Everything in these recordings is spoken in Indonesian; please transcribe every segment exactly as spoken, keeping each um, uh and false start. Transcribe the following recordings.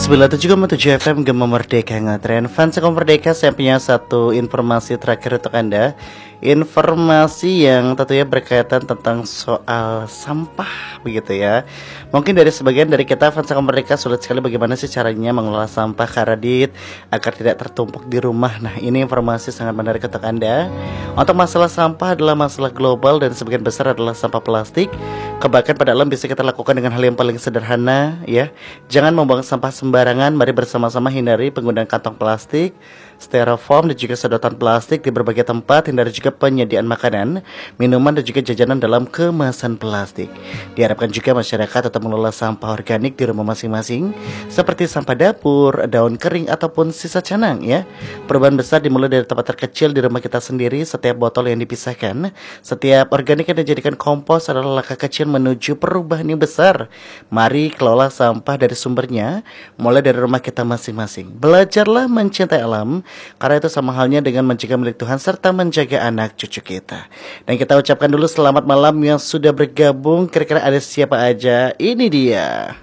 sembilan puluh tujuh koma tujuh F M Gema Merdeka Ngetren. Fans Gema Merdeka, saya punya satu informasi terakhir untuk Anda. Informasi yang tentunya berkaitan tentang soal sampah begitu ya. Mungkin dari sebagian dari kita fans Gema Merdeka sulit sekali bagaimana sih caranya mengelola sampah Karadit agar tidak tertumpuk di rumah. Nah, ini informasi sangat menarik untuk Anda. Untuk masalah sampah adalah masalah global dan sebagian besar adalah sampah plastik. Bahkan pada alam bisa kita lakukan dengan hal yang paling sederhana ya. Jangan membuang sampah sembarangan. Mari bersama-sama hindari penggunaan kantong plastik, styrofoam dan juga sedotan plastik di berbagai tempat. Hindari juga penyediaan makanan, minuman dan juga jajanan dalam kemasan plastik. Diharapkan juga masyarakat tetap mengelola sampah organik di rumah masing-masing, seperti sampah dapur, daun kering ataupun sisa canang ya. Perubahan besar dimulai dari tempat terkecil di rumah kita sendiri. Setiap botol yang dipisahkan, setiap organik yang dijadikan kompos adalah langkah kecil menuju perubahan yang besar. Mari kelola sampah dari sumbernya, mulai dari rumah kita masing-masing. Belajarlah mencintai alam, karena itu sama halnya dengan menjaga milik Tuhan serta menjaga anak cucu kita. Dan kita ucapkan dulu selamat malam yang sudah bergabung. Kira-kira ada siapa aja? Ini dia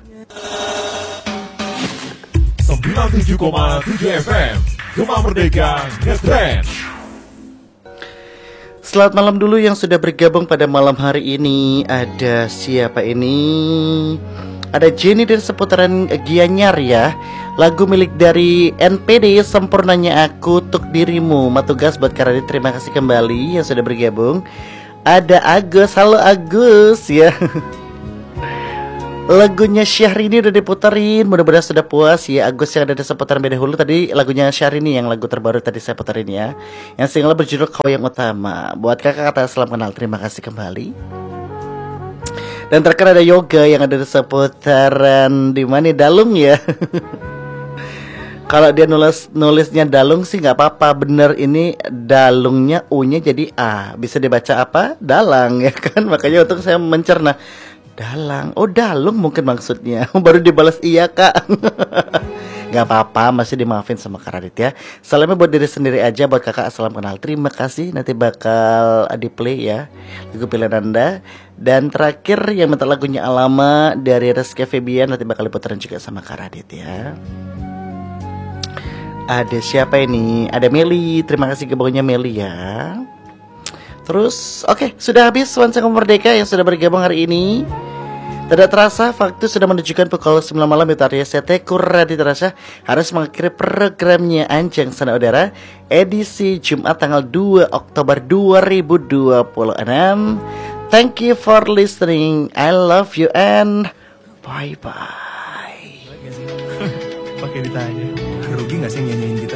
sembilan puluh tujuh koma tujuh F M Gema Merdeka Ngetren. Selamat malam dulu yang sudah bergabung pada malam hari ini. Ada siapa ini? Ada Jenny dari seputaran Gianyar ya. Lagu milik dari N P D, Sempurnanya Aku Untuk Dirimu. Matugas buat Karadit, terima kasih kembali yang sudah bergabung. Ada Agus, halo Agus ya. Lagunya Syahrini udah diputerin, mudah-mudahan sudah puas ya Agus yang ada di seputaran beda hulu. Tadi lagunya Syahrini yang lagu terbaru tadi saya puterin ya, yang single berjudul Kau Yang Utama. Buat kakak kata salam kenal, terima kasih kembali. Dan terakhir ada Yoga yang ada di seputaran di mana Dalung ya. Kalau dia nulis nulisnya Dalung sih nggak apa-apa, bener ini Dalungnya U-nya jadi A, bisa dibaca apa? Dalang ya kan, makanya untuk saya mencerna Dalang, oh Dalung mungkin maksudnya. Baru dibalas iya kak. Gak apa-apa, masih dimaafin sama Karadit ya. Salamnya buat diri sendiri aja, buat kakak salam kenal. Terima kasih, nanti bakal di play ya lagu pilihan Anda. Dan terakhir yang minta lagunya Alama dari Rizky Febian, nanti bakal diputerin juga sama Karadit ya. Ada siapa ini? Ada Meli, terima kasih gabungannya Meli ya. Terus, oke, okay, sudah habis Wansa Merdeka yang sudah bergabung hari ini. Tidak terasa, waktu sudah menunjukkan pukul sembilan malam di Tarya C T Kuradi terasa harus mengakhiri programnya Anjang Sana Udara edisi Jumat tanggal dua Oktober dua ribu dua puluh enam. Thank you for listening. I love you and bye-bye. Pakai ditanya, rugi gak sih nyanyiin kita?